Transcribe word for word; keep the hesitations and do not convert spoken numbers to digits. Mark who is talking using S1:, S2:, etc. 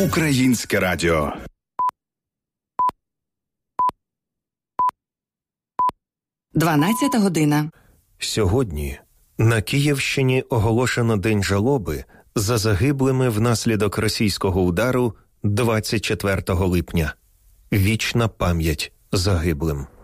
S1: Українське радіо.
S2: дванадцята година.
S3: Сьогодні на Київщині оголошено День жалоби за загиблими внаслідок російського удару двадцять четвертого липня. Вічна пам'ять загиблим.